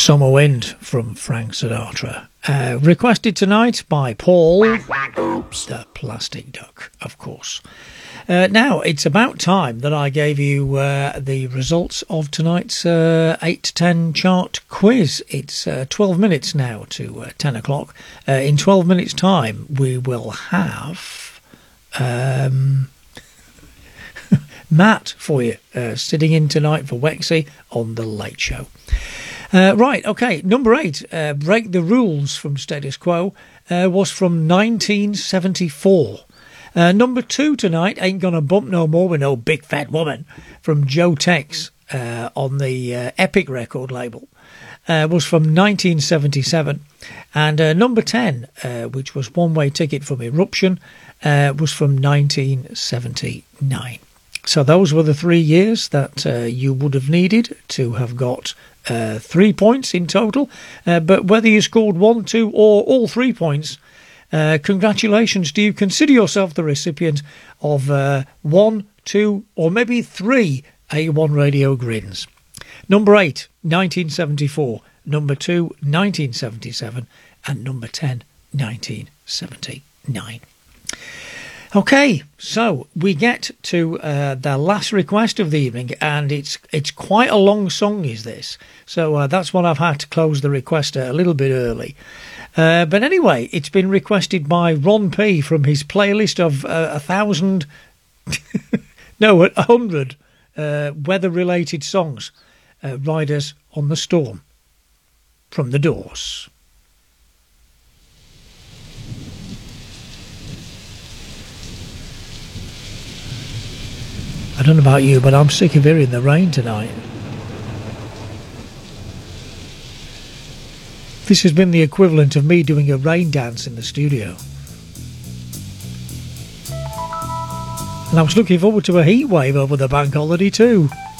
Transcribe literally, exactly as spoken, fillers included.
Summer Wind from Frank Sinatra. Uh, requested tonight by Paul, the Plastic Duck, of course. Uh, now, it's about time that I gave you uh, the results of tonight's uh, eight to ten chart quiz. It's uh, twelve minutes now to uh, ten o'clock. Uh, in twelve minutes' time, we will have um, Matt for you, uh, sitting in tonight for Wexy on The Late Show. Uh, right, okay, number eight, uh, Break the Rules from Status Quo, uh, was from nineteen seventy-four. Uh, number two tonight, Ain't Gonna Bump No More with No Big Fat Woman, from Joe Tex uh, on the uh, Epic record label, uh, was from nineteen seventy-seven. And uh, number ten, uh, which was One Way Ticket from Eruption, uh, was from nineteen seventy-nine. So those were the three years that uh, you would have needed to have got uh, three points in total. Uh, but whether you scored one, two, or all three points, uh, congratulations. Do you consider yourself the recipient of uh, one, two, or maybe three A one Radio Grins? Number eight, nineteen seventy-four. Number two, nineteen seventy-seven. And number ten, nineteen seventy-nine. Okay, so we get to uh, the last request of the evening, and it's it's quite a long song, is this? So uh, that's what I've had to close the request a little bit early. Uh, but anyway, it's been requested by Ron P. from his playlist of uh, a thousand, no, a hundred uh, weather-related songs. Uh, Riders on the Storm from The Doors. I don't know about you, but I'm sick of hearing the rain tonight. This has been the equivalent of me doing a rain dance in the studio. And I was looking forward to a heat wave over the bank holiday too.